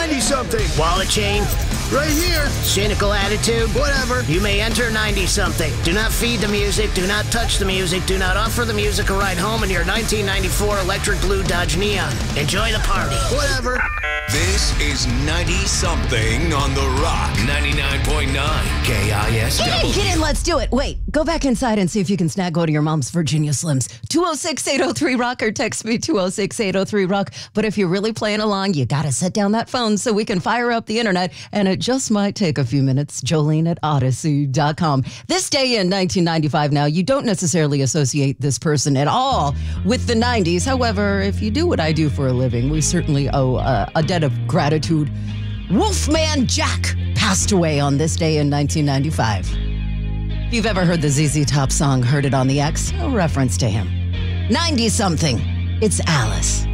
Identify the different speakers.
Speaker 1: 90-something.
Speaker 2: Wallet chain?
Speaker 1: Right here.
Speaker 2: Cynical attitude?
Speaker 1: Whatever.
Speaker 2: You may enter 90-something. Do not feed the music. Do not touch the music. Do not offer the music a ride home in your 1994 electric blue Dodge Neon. Enjoy the party.
Speaker 1: Whatever.
Speaker 3: This is 90-something on The Rock. 99.9 KISW.
Speaker 4: Hey, get in, let's do it. Wait, go back inside and see if you can snag go to your mom's Virginia Slims. 206-803-ROCK or text me 206-803-ROCK. But if you're really playing along, you got to set down that phone so we can fire up the internet. And it just might take a few minutes. Jolene at Odyssey.com. This day in 1995 now, you don't necessarily associate this person at all with the 90s. However, if you do what I do for a living, we certainly owe a debt of gratitude. Wolfman Jack passed away on this day in 1995. If you've ever heard the ZZ Top song, Heard It on the X, a reference to him. 90-something, it's Alice.